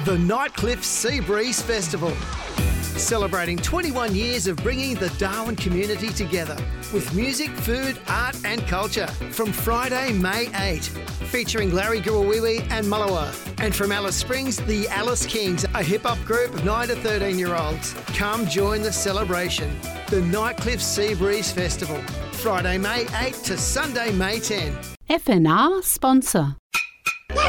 The Nightcliff Sea Breeze Festival. Celebrating 21 years of bringing the Darwin community together with music, food, art and culture from Friday, May 8, featuring Larry Gurawiwi and Mullawa. And from Alice Springs, the Alice Kings, a hip-hop group of 9 to 13-year-olds. Come join the celebration. The Nightcliff Sea Breeze Festival. Friday, May 8 to Sunday, May 10. FNR sponsor.